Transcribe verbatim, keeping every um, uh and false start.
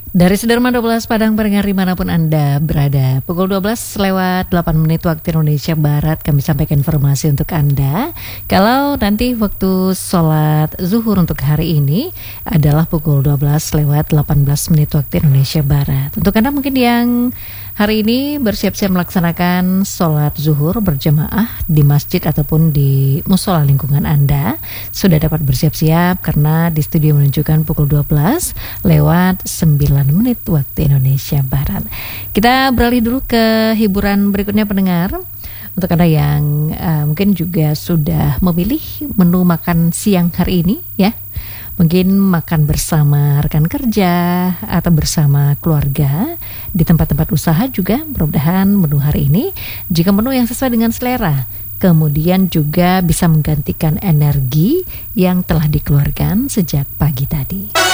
Dari Sudirman dua belas Padang pendengar dimanapun Anda berada, pukul dua belas lewat delapan menit waktu Indonesia Barat kami sampaikan informasi untuk Anda. Kalau nanti waktu sholat zuhur untuk hari ini adalah pukul dua belas lewat delapan belas menit waktu Indonesia Barat. Untuk Anda mungkin yang hari ini bersiap-siap melaksanakan sholat zuhur berjamaah di masjid ataupun di musola lingkungan Anda, sudah dapat bersiap-siap karena di studio menunjukkan pukul dua belas lewat sembilan menit waktu Indonesia Barat. Kita beralih dulu ke hiburan berikutnya pendengar. Untuk Anda yang uh, mungkin juga sudah memilih menu makan siang hari ini ya, mungkin makan bersama rekan kerja atau bersama keluarga di tempat-tempat usaha juga, mudah-mudahan menu hari ini jika menu yang sesuai dengan selera, kemudian juga bisa menggantikan energi yang telah dikeluarkan sejak pagi tadi.